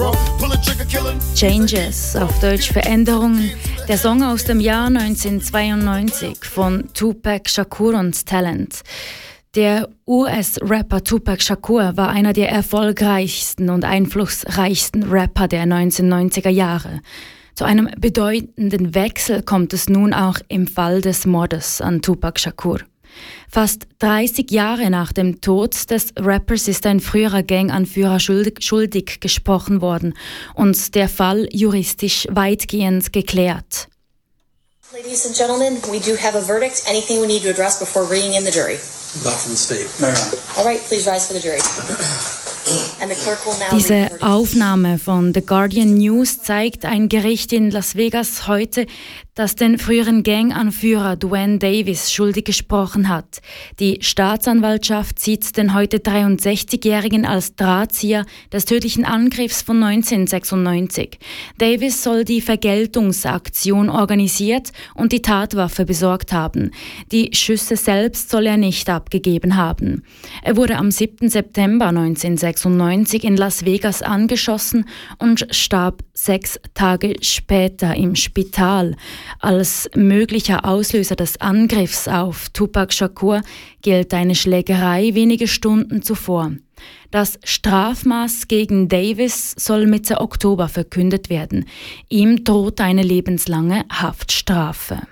Changes, auf Deutsch Veränderungen, der Song aus dem Jahr 1992 von Tupac Shakur und Talent. Der US-Rapper Tupac Shakur war einer der erfolgreichsten und einflussreichsten Rapper der 1990er Jahre. Zu einem bedeutenden Wechsel kommt es nun auch im Fall des Mordes an Tupac Shakur. Fast 30 Jahre nach dem Tod des Rappers ist ein früherer Ganganführer schuldig gesprochen worden und der Fall juristisch weitgehend geklärt. Ladies and gentlemen, we do have a verdict. Anything we need to address before bringing in the jury? Not from the state. All right, please rise for the jury. And the clerk will now Diese Aufnahme von The Guardian News zeigt ein Gericht in Las Vegas heute, das den früheren Ganganführer Duane Davis schuldig gesprochen hat. Die Staatsanwaltschaft sieht den heute 63-Jährigen als Drahtzieher des tödlichen Angriffs von 1996. Davis soll die Vergeltungsaktion organisiert und die Tatwaffe besorgt haben. Die Schüsse selbst soll er nicht abgegeben haben. Er wurde am 7. September 1996 in Las Vegas angeschossen und starb 6 Tage später im Spital. Als möglicher Auslöser des Angriffs auf Tupac Shakur gilt eine Schlägerei wenige Stunden zuvor. Das Strafmaß gegen Davis soll Mitte Oktober verkündet werden. Ihm droht eine lebenslange Haftstrafe.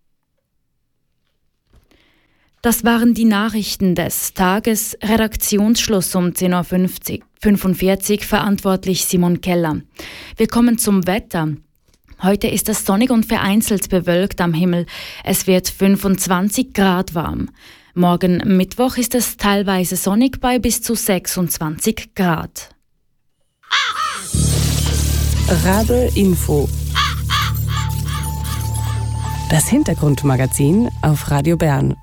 Das waren die Nachrichten des Tages. Redaktionsschluss um 10.45 Uhr, verantwortlich Simon Keller. Wir kommen zum Wetter. Heute ist es sonnig und vereinzelt bewölkt am Himmel. Es wird 25 Grad warm. Morgen Mittwoch ist es teilweise sonnig bei bis zu 26 Grad. Rabe Info. Das Hintergrundmagazin auf Radio Bern.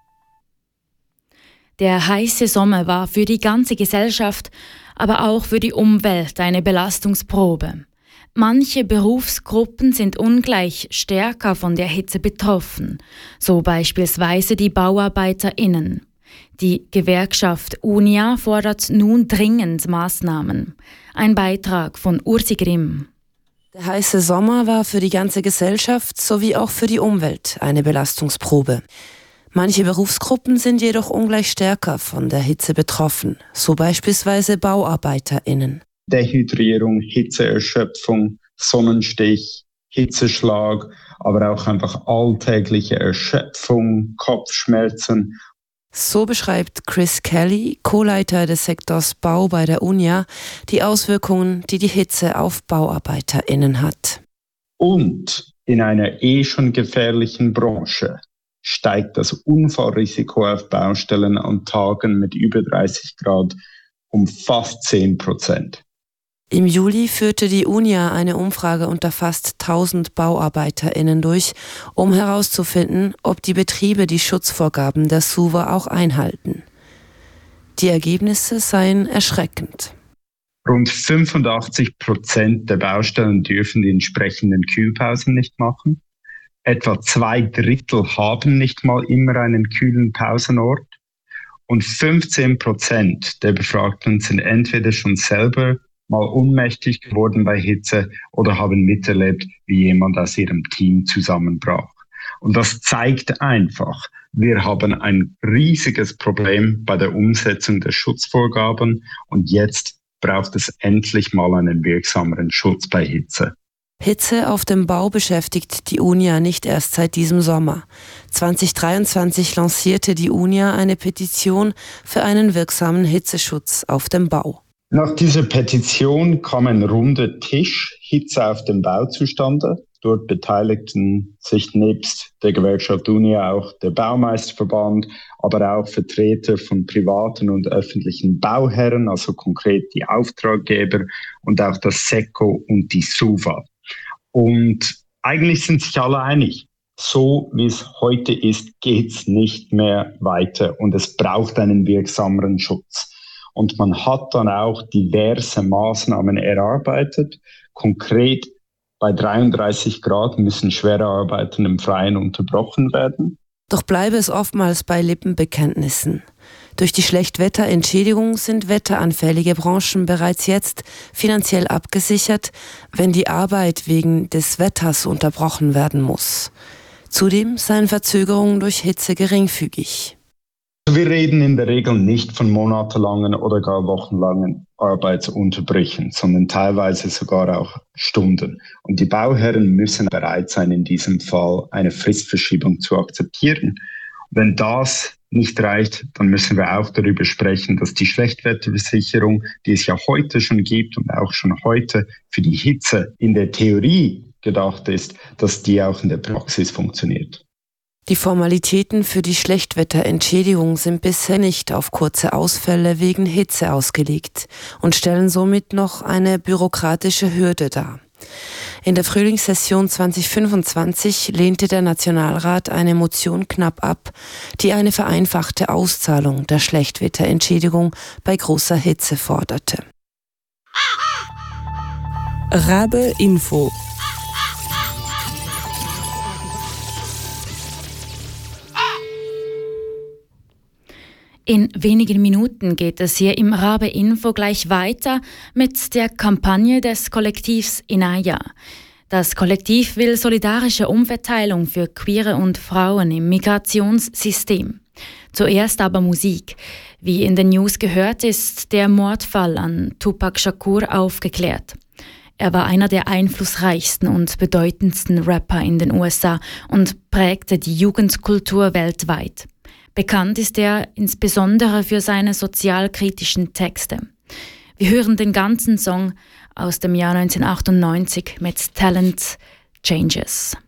Der heiße Sommer war für die ganze Gesellschaft, aber auch für die Umwelt eine Belastungsprobe. Manche Berufsgruppen sind ungleich stärker von der Hitze betroffen, so beispielsweise die BauarbeiterInnen. Die Gewerkschaft UNIA fordert nun dringend Maßnahmen. Ein Beitrag von Ursi Grimm. Der heiße Sommer war für die ganze Gesellschaft sowie auch für die Umwelt eine Belastungsprobe. Manche Berufsgruppen sind jedoch ungleich stärker von der Hitze betroffen, so beispielsweise BauarbeiterInnen. Dehydrierung, Hitzeerschöpfung, Sonnenstich, Hitzeschlag, aber auch einfach alltägliche Erschöpfung, Kopfschmerzen. So beschreibt Chris Kelly, Co-Leiter des Sektors Bau bei der UNIA, die Auswirkungen, die die Hitze auf BauarbeiterInnen hat. Und in einer schon gefährlichen Branche steigt das Unfallrisiko auf Baustellen an Tagen mit über 30 Grad um fast 10%. Im Juli führte die UNIA eine Umfrage unter fast 1000 BauarbeiterInnen durch, um herauszufinden, ob die Betriebe die Schutzvorgaben der SUVA auch einhalten. Die Ergebnisse seien erschreckend. Rund 85% der Baustellen dürfen die entsprechenden Kühlpausen nicht machen. Etwa 2/3 haben nicht mal immer einen kühlen Pausenort. Und 15% der Befragten sind entweder schon selber mal ohnmächtig geworden bei Hitze oder haben miterlebt, wie jemand aus ihrem Team zusammenbrach. Und das zeigt einfach, wir haben ein riesiges Problem bei der Umsetzung der Schutzvorgaben und jetzt braucht es endlich mal einen wirksameren Schutz bei Hitze. Hitze auf dem Bau beschäftigt die UNIA nicht erst seit diesem Sommer. 2023 lancierte die UNIA eine Petition für einen wirksamen Hitzeschutz auf dem Bau. Nach dieser Petition kam ein runder Tisch Hitze auf dem Bau zustande. Dort beteiligten sich nebst der Gewerkschaft UNIA auch der Baumeisterverband, aber auch Vertreter von privaten und öffentlichen Bauherren, also konkret die Auftraggeber und auch das SECO und die SUVA. Und eigentlich sind sich alle einig, so wie es heute ist, geht's nicht mehr weiter und es braucht einen wirksameren Schutz. Und man hat dann auch diverse Maßnahmen erarbeitet. Konkret bei 33 Grad müssen schwere Arbeiten im Freien unterbrochen werden. Doch bleibe es oftmals bei Lippenbekenntnissen. Durch die Schlechtwetterentschädigung sind wetteranfällige Branchen bereits jetzt finanziell abgesichert, wenn die Arbeit wegen des Wetters unterbrochen werden muss. Zudem seien Verzögerungen durch Hitze geringfügig. Wir reden in der Regel nicht von monatelangen oder gar wochenlangen Arbeitsunterbrechungen, sondern teilweise sogar auch Stunden. Und die Bauherren müssen bereit sein, in diesem Fall eine Fristverschiebung zu akzeptieren. Wenn das nicht reicht, dann müssen wir auch darüber sprechen, dass die Schlechtwetterversicherung, die es ja heute schon gibt und auch schon heute für die Hitze in der Theorie gedacht ist, dass die auch in der Praxis funktioniert. Die Formalitäten für die Schlechtwetterentschädigung sind bisher nicht auf kurze Ausfälle wegen Hitze ausgelegt und stellen somit noch eine bürokratische Hürde dar. In der Frühlingssession 2025 lehnte der Nationalrat eine Motion knapp ab, die eine vereinfachte Auszahlung der Schlechtwetterentschädigung bei großer Hitze forderte. Rabe Info. In wenigen Minuten geht es hier im Rabe Info gleich weiter mit der Kampagne des Kollektivs Inaya. Das Kollektiv will solidarische Umverteilung für Queere und Frauen im Migrationssystem. Zuerst aber Musik. Wie in den News gehört, ist der Mordfall an Tupac Shakur aufgeklärt. Er war einer der einflussreichsten und bedeutendsten Rapper in den USA und prägte die Jugendkultur weltweit. Bekannt ist er insbesondere für seine sozialkritischen Texte. Wir hören den ganzen Song aus dem Jahr 1998 mit Talent Changes.